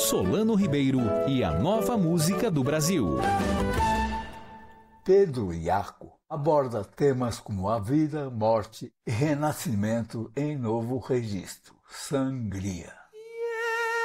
Solano Ribeiro e a nova música do Brasil. Pedro Iaco aborda temas como a vida, morte e renascimento em novo registro, Sangria.